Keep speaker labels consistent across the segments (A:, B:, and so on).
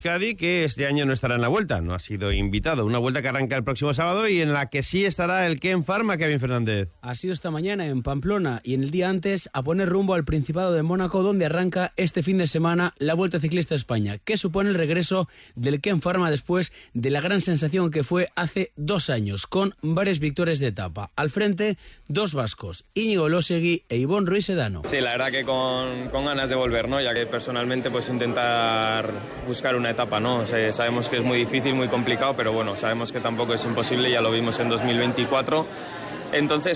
A: Cádiz, que este año no estará en la Vuelta, no ha sido invitado. Una Vuelta que arranca el próximo sábado y en la que sí estará el Ken Pharma, Kevin Fernández.
B: Ha sido esta mañana en Pamplona y en el día antes a poner rumbo al Principado de Mónaco, donde arranca este fin de semana la Vuelta Ciclista a España, que supone el regreso del Ken Pharma después de la gran sensación que fue hace 2 años, con varias victorias de etapa. Al frente, 2 vascos, Íñigo Elósegui e Ivón Ruiz Sedano.
C: Sí, la verdad que con ganas de volver, ¿no? Ya que personalmente pues intentar buscar una etapa, ¿no? O sea, sabemos que es muy difícil, muy complicado, pero bueno, sabemos que tampoco es imposible, ya lo vimos en 2024. Entonces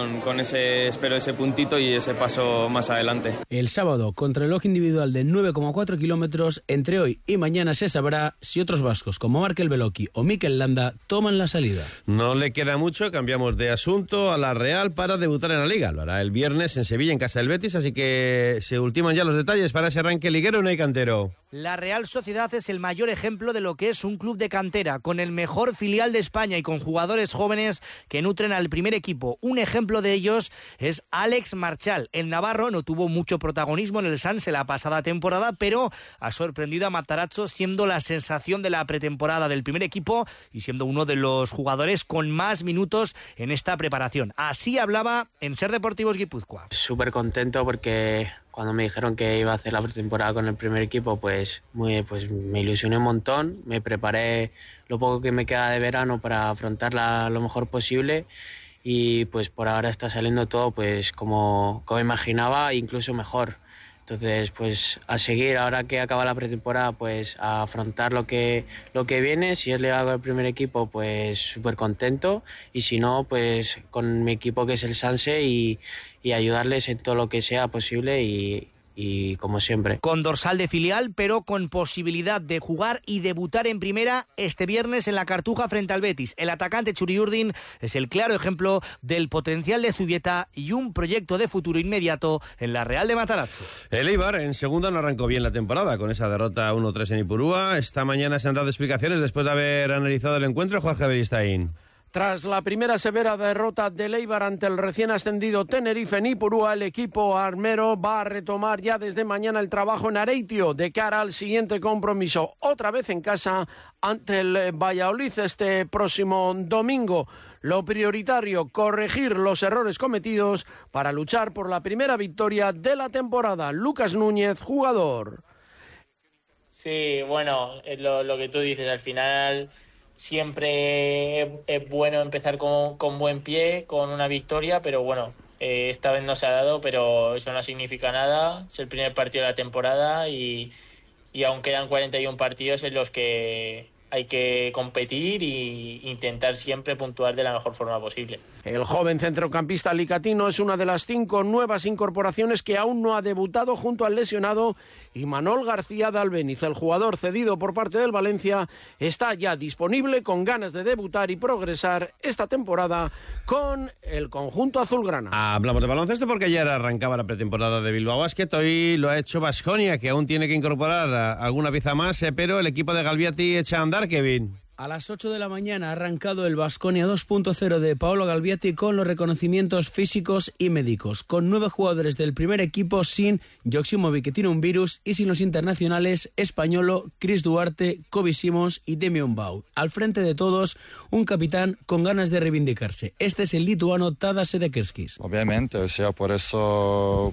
C: espero ese puntito y ese paso más adelante.
B: El sábado, contrarreloj individual de 9,4 kilómetros, entre hoy y mañana se sabrá si otros vascos como Markel Beloki o Mikel Landa toman la salida.
A: No le queda mucho, cambiamos de asunto a la Real para debutar en la Liga. Lo hará el viernes en Sevilla, en casa del Betis, así que se ultiman ya los detalles para ese arranque liguero. No hay cantero.
D: La Real Sociedad es el mayor ejemplo de lo que es un club de cantera, con el mejor filial de España y con jugadores jóvenes que nutren al primer equipo. Un ejemplo de ellos es Alex Marchal. El navarro no tuvo mucho protagonismo en el Sanse la pasada temporada, pero ha sorprendido a Matarazzo, siendo la sensación de la pretemporada del primer equipo y siendo uno de los jugadores con más minutos en esta preparación. Así hablaba en Ser Deportivos Guipúzcoa.
E: Súper contento porque cuando me dijeron que iba a hacer la pretemporada con el primer equipo, pues me ilusioné un montón, me preparé lo poco que me queda de verano para afrontarla lo mejor posible y pues por ahora está saliendo todo pues como imaginaba, incluso mejor. Entonces, pues a seguir, ahora que acaba la pretemporada, pues a afrontar lo que viene. Si es legado al primer equipo, pues súper contento. Y si no, pues con mi equipo que es el Sanse y ayudarles en todo lo que sea posible y como siempre.
D: Con dorsal de filial, pero con posibilidad de jugar y debutar en primera este viernes en la Cartuja frente al Betis. El atacante Txuri Urdin es el claro ejemplo del potencial de Zubieta y un proyecto de futuro inmediato en la Real de Matarazzo.
A: El Eibar en segunda no arrancó bien la temporada con esa derrota 1-3 en Ipurúa. Esta mañana se han dado explicaciones después de haber analizado el encuentro. Jorge Beristain.
F: Tras la primera severa derrota del Eibar ante el recién ascendido Tenerife en Ipurúa, el equipo armero va a retomar ya desde mañana el trabajo en Areitio de cara al siguiente compromiso, otra vez en casa ante el Valladolid este próximo domingo. Lo prioritario, corregir los errores cometidos para luchar por la primera victoria de la temporada. Lucas Núñez, jugador.
G: Sí, bueno, lo que tú dices, al final siempre es bueno empezar con buen pie, con una victoria, pero bueno, esta vez no se ha dado, pero eso no significa nada. Es el primer partido de la temporada y aún quedan 41 partidos en los que hay que competir e intentar siempre puntuar de la mejor forma posible.
F: El joven centrocampista alicatino es una de las 5 nuevas incorporaciones que aún no ha debutado junto al lesionado Imanol García de Albéniz. El jugador cedido por parte del Valencia está ya disponible con ganas de debutar y progresar esta temporada con el conjunto azulgrana.
A: Hablamos de baloncesto porque ayer arrancaba la pretemporada de Bilbao Basket. Hoy lo ha hecho Baskonia, que aún tiene que incorporar alguna pieza más, pero el equipo de Galbiati echa a andar. Kevin.
B: A las 8 de la mañana ha arrancado el Baskonia 2.0 de Paolo Galbiati con los reconocimientos físicos y médicos, con 9 jugadores del primer equipo sin Joksimovic, que tiene un virus, y sin los internacionales Españolo, Chris Duarte, Kobe Simons y Demian Bau. Al frente de todos, un capitán con ganas de reivindicarse. Este es el lituano Tadas Sedekerskis.
H: Obviamente, o sea, por eso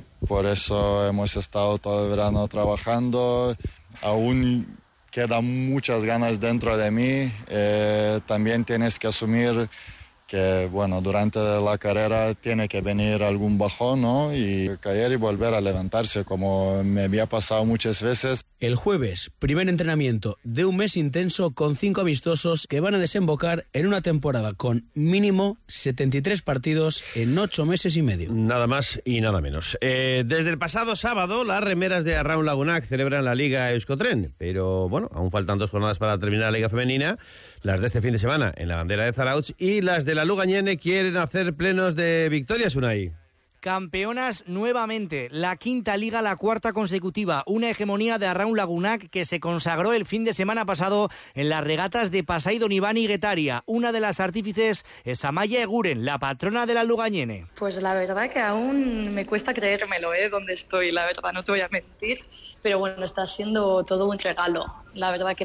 H: hemos estado todo el verano trabajando. Aún quedan muchas ganas dentro de mí. También tienes que asumir que, bueno, durante la carrera tiene que venir algún bajón, ¿no? Y caer y volver a levantarse, como me había pasado muchas veces.
B: El jueves, primer entrenamiento de un mes intenso con 5 amistosos que van a desembocar en una temporada con mínimo 73 partidos en 8 meses y medio.
A: Nada más y nada menos. Desde el pasado sábado, las remeras de Arraun Lagunac celebran la Liga Euskotren, pero bueno, aún faltan 2 jornadas para terminar la Liga Femenina, las de este fin de semana en la bandera de Zarautz, y las de la Lugañene quieren hacer plenos de victorias, Unai.
D: Campeonas nuevamente, la 5ª liga, la 4ª consecutiva, una hegemonía de Arraun Lagunac que se consagró el fin de semana pasado en las regatas de Pasai Donibane y Guetaria. Una de las artífices es Amaya Eguren, la patrona de la Lugañene.
I: Pues la verdad que aún me cuesta creérmelo, donde estoy, la verdad, no te voy a mentir. pero bueno, está siendo todo un regalo. La verdad que